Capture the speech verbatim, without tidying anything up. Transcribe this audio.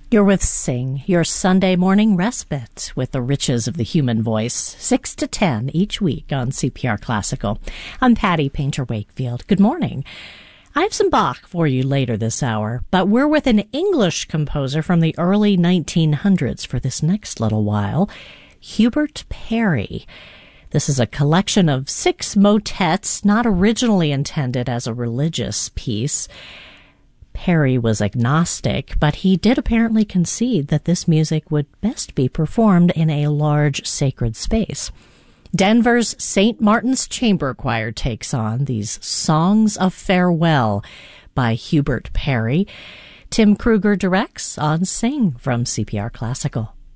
You're with Sing, your Sunday morning respite with the riches of the human voice, six to ten each week on C P R Classical. I'm Patty Painter-Wakefield. Good morning. I have some Bach for you later this hour, but we're with an English composer from the early nineteen hundreds for this next little while, Hubert Parry. This is a collection of six motets, not originally intended as a religious piece. Parry was agnostic, but he did apparently concede that this music would best be performed in a large sacred space. Denver's Saint Martin's Chamber Choir takes on these Songs of Farewell by Hubert Parry. Tim Kruger directs on Sing from C P R Classical.